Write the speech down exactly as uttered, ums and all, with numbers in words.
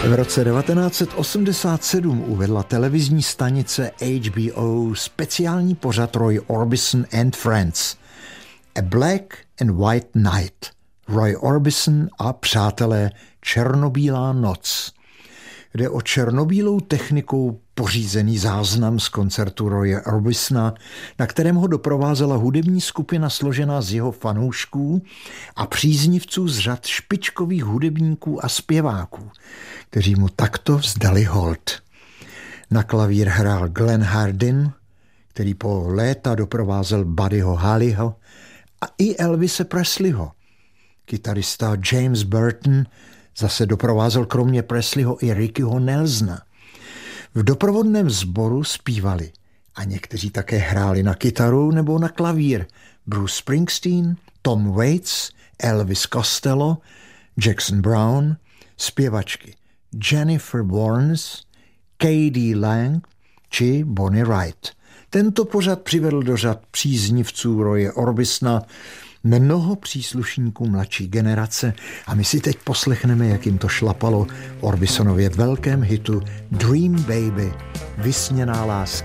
V roce devatenáct set osmdesát sedm uvedla televizní stanice H B O speciální pořad Roy Orbison and Friends. A Black and White Night. Roy Orbison a přátelé Černobílá noc. Jde o černobílou technikou pořízený záznam z koncertu Roye Orbisona, na kterém ho doprovázela hudební skupina složená z jeho fanoušků a příznivců z řad špičkových hudebníků a zpěváků, kteří mu takto vzdali hold. Na klavír hrál Glenn Hardin, který po léta doprovázel Buddyho Hollyho, a i Elvise Presleyho. Kytarista James Burton zase doprovázel kromě Presleyho i Rickyho Nelsona. V doprovodném sboru zpívali a někteří také hráli na kytaru nebo na klavír Bruce Springsteen, Tom Waits, Elvis Costello, Jackson Browne, zpěvačky Jennifer Warnes, K D Lang či Bonnie Wright. Tento pořad přivedl do řad příznivců Roye Orbisona mnoho příslušníků mladší generace a my si teď poslechneme, jak jim to šlapalo Orbisonově velkém hitu Dream Baby, vysněná láska.